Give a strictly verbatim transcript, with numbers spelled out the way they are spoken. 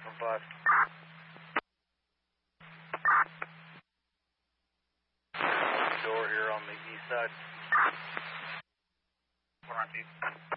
from five. Door here on the east side. Four on two.